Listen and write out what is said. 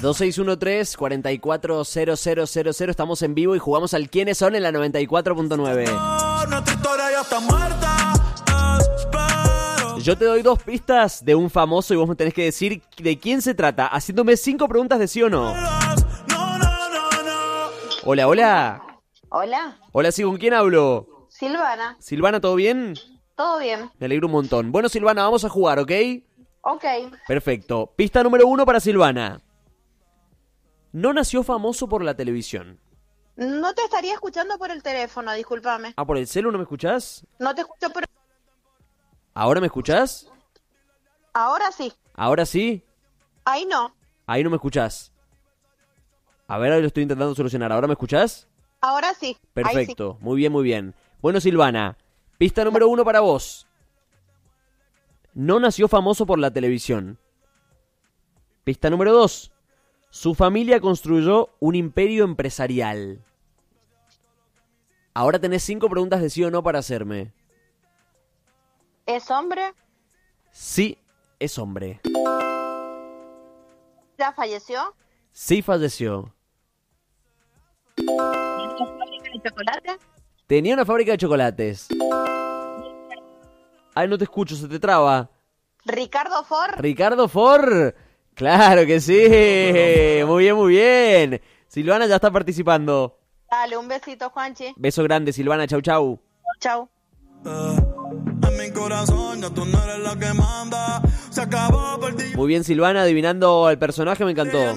2613-440000. Estamos en vivo y jugamos al ¿Quiénes son? En la 94.9. Nuestra historia ya está muerta. Yo te doy 2 pistas de un famoso y vos me tenés que decir de quién se trata, haciéndome 5 preguntas de sí o no. Hola, hola. Hola, Hola, sí, ¿con quién hablo? Silvana. Silvana, ¿todo bien? ¿Todo bien? Me alegro un montón. Bueno, Silvana, vamos a jugar, ¿ok? Ok. Perfecto. Pista número 1 para Silvana. No nació famoso por la televisión. No te estaría escuchando por el teléfono, discúlpame. Ah, ¿por el celu no me escuchás? No te escucho por... ¿Ahora me escuchás? Ahora sí. ¿Ahora sí? Ahí no. Ahí no me escuchás. A ver, ahora lo estoy intentando solucionar. ¿Ahora me escuchás? Ahora sí. Perfecto. Ahí sí. Muy bien, muy bien. Bueno, Silvana, pista número 1 para vos. No nació famoso por la televisión. Pista número 2. Su familia construyó un imperio empresarial. Ahora tenés 5 preguntas de sí o no para hacerme. ¿Es hombre? Sí, es hombre. ¿Ya falleció? Sí, falleció. ¿Fábrica de chocolate? Tenía una fábrica de chocolates. Ay, no te escucho, se te traba. ¿Ricardo Ford? ¿Ricardo Ford? Claro que sí. Muy bien, muy bien. Silvana ya está participando. Dale, un besito, Juanchi. Beso grande, Silvana. Chau, chau. Chau. En mi corazón ya tú no eres la que manda. Se acabó, perdí. Muy bien, Silvana, adivinando al personaje, me encantó.